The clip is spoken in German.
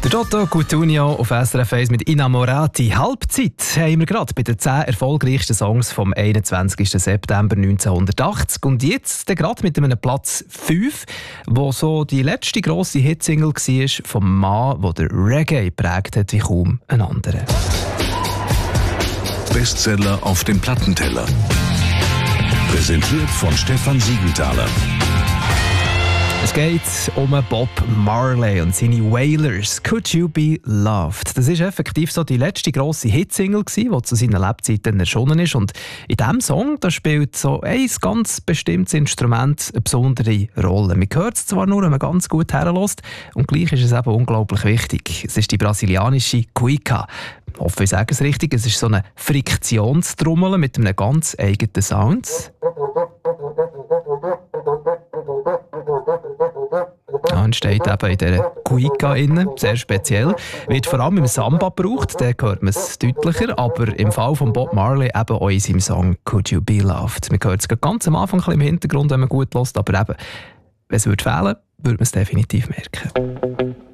Der Giotto Cutugno auf SRF 1 mit «Innamorati». Halbzeit haben wir gerade bei den 10 erfolgreichsten Songs vom 21. September 1980. Und jetzt gerade mit einem Platz 5, wo so die letzte grosse Hitsingle war vom Mann, der Reggae geprägt hat wie kaum ein anderer. Bestseller auf dem Plattenteller. Präsentiert von Stefan Siegenthaler. Es geht um Bob Marley und seine Wailers. «Could You Be Loved?» Das ist effektiv so die letzte grosse Hitsingle, die zu seiner Lebzeit erschienen ist. Und in diesem Song da spielt so ein ganz bestimmtes Instrument eine besondere Rolle. Man hört es zwar nur, wenn man ganz gut herlässt, und gleich ist es eben unglaublich wichtig. Es ist die brasilianische Cuica. Ich hoffe, ich sage es richtig. Es ist so eine Friktionstrommel mit einem ganz eigenen Sound. Entsteht eben in dieser Cuica innen, sehr speziell. Wird vor allem im Samba gebraucht, da hört man es deutlicher, aber im Fall von Bob Marley eben auch in seinem Song «Could You Be Loved». Man hört es ganz am Anfang ein bisschen im Hintergrund, wenn man gut hört, aber eben, wenn es fehlen würde, würde man es definitiv merken.